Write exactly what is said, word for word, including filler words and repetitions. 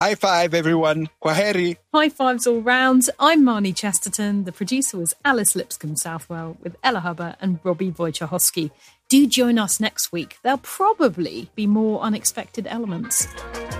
High five, everyone. Kwaheri. High fives all round. I'm Marnie Chesterton. The producer was Alice Lipscomb Southwell with Ella Hubbard and Robbie Wojciechowski. Do join us next week. There'll probably be more unexpected elements.